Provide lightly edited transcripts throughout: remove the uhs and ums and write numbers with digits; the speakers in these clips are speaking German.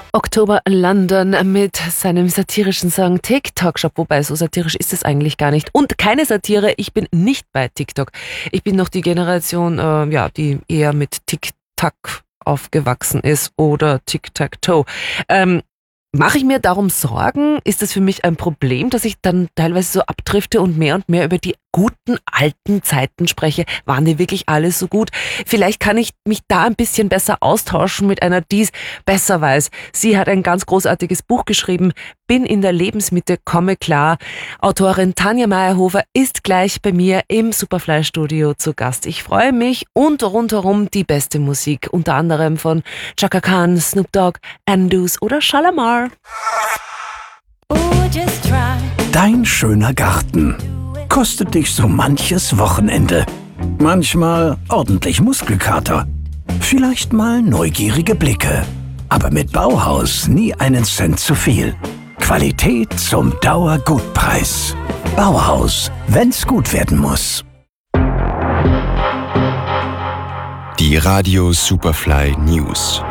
Oktober London mit seinem satirischen Song TikTok Shop, wobei so satirisch ist es eigentlich gar nicht. Und keine Satire, ich bin nicht bei TikTok. Ich bin noch die Generation, die eher mit TikTok aufgewachsen ist oder Tic-Tac-Toe. Mache ich mir darum Sorgen? Ist das für mich ein Problem, dass ich dann teilweise so abdrifte und mehr über die guten alten Zeiten spreche? Waren die wirklich alle so gut? Vielleicht kann ich mich da ein bisschen besser austauschen mit einer, die es besser weiß. Sie hat ein ganz großartiges Buch geschrieben, Bin in der Lebensmitte, komme klar. Autorin Tanja Meyerhofer ist gleich bei mir im Superfly-Studio zu Gast. Ich freue mich und rundherum die beste Musik, unter anderem von Chaka Khan, Snoop Dogg, Andus oder Shalamar. Dein schöner Garten kostet dich so manches Wochenende. Manchmal ordentlich Muskelkater. Vielleicht mal neugierige Blicke. Aber mit Bauhaus nie einen Cent zu viel. Qualität zum Dauergutpreis. Bauhaus, wenn's gut werden muss. Die Radio Superfly News.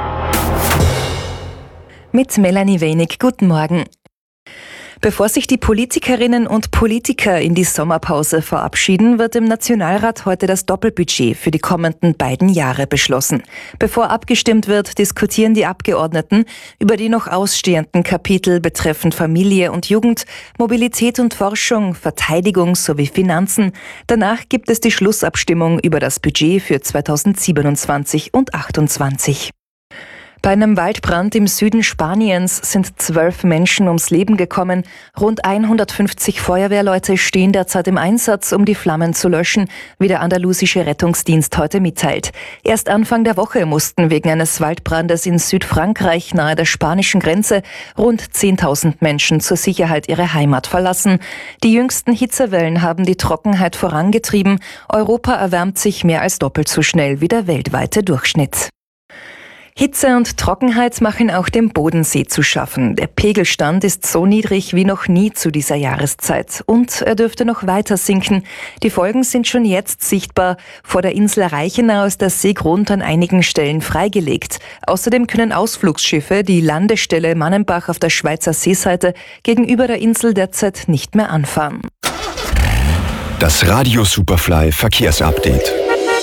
Mit Melanie Wenig. Guten Morgen. Bevor sich die Politikerinnen und Politiker in die Sommerpause verabschieden, wird im Nationalrat heute das Doppelbudget für die kommenden beiden Jahre beschlossen. Bevor abgestimmt wird, diskutieren die Abgeordneten über die noch ausstehenden Kapitel betreffend Familie und Jugend, Mobilität und Forschung, Verteidigung sowie Finanzen. Danach gibt es die Schlussabstimmung über das Budget für 2027 und 2028. Bei einem Waldbrand im Süden Spaniens sind 12 Menschen ums Leben gekommen. Rund 150 Feuerwehrleute stehen derzeit im Einsatz, um die Flammen zu löschen, wie der andalusische Rettungsdienst heute mitteilt. Erst Anfang der Woche mussten wegen eines Waldbrandes in Südfrankreich nahe der spanischen Grenze rund 10.000 Menschen zur Sicherheit ihre Heimat verlassen. Die jüngsten Hitzewellen haben die Trockenheit vorangetrieben. Europa erwärmt sich mehr als doppelt so schnell wie der weltweite Durchschnitt. Hitze und Trockenheit machen auch dem Bodensee zu schaffen. Der Pegelstand ist so niedrig wie noch nie zu dieser Jahreszeit. Und er dürfte noch weiter sinken. Die Folgen sind schon jetzt sichtbar. Vor der Insel Reichenau ist der Seegrund an einigen Stellen freigelegt. Außerdem können Ausflugsschiffe die Landestelle Mannenbach auf der Schweizer Seeseite gegenüber der Insel derzeit nicht mehr anfahren. Das Radio Superfly Verkehrsupdate.